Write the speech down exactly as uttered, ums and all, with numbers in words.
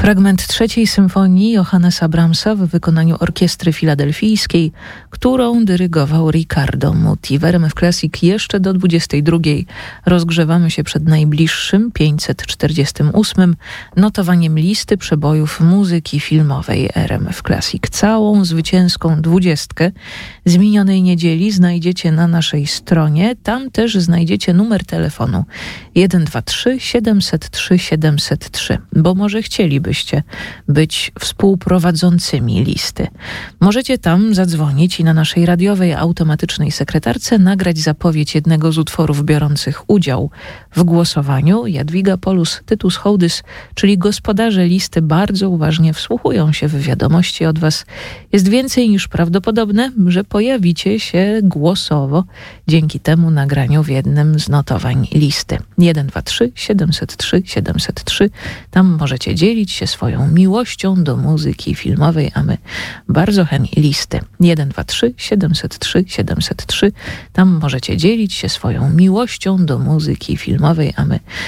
Fragment trzeciej symfonii Johannesa Brahmsa w wykonaniu Orkiestry Filadelfijskiej, którą dyrygował Riccardo Muti. W R M F Classic jeszcze do dwudziestej drugiej rozgrzewamy się przed najbliższym pięćset czterdziestym ósmym notowaniem listy przebojów muzyki filmowej R M F Classic. Całą zwycięską dwudziestkę z minionej niedzieli znajdziecie na naszej stronie. Tam też znajdziecie numer telefonu jeden dwa trzy siedem zero trzy siedem zero trzy, bo może chcielibyście być współprowadzącymi listy. Możecie tam zadzwonić i na naszej radiowej automatycznej sekretarce nagrać zapowiedź jednego z utworów biorących udział w głosowaniu. Jadwiga Polus, Tytus Hołdys, czyli gospodarze listy, bardzo uważnie wsłuchują się w wiadomości od was. Jest więcej niż prawdopodobne, że pojawicie się głosowo dzięki temu nagraniu w jednym z notowań listy. jeden dwa trzy siedem zero trzy siedem zero trzy. Tam możecie dzielić się swoją miłością do muzyki filmowej, a my bardzo chętnie listy. jeden dwa trzy siedem zero trzy siedem zero trzy. Tam możecie dzielić się swoją miłością do muzyki filmowej, a my